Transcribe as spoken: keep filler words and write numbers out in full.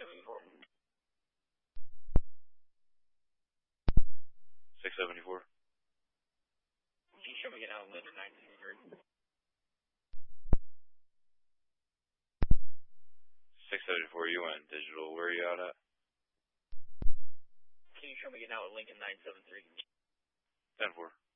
six seventy-four. Can you show me an outlet in nine seventy-three? six seventy-four, you went digital. Where are you out at? Can you show me an outlet Lincoln nine seven three? ten four.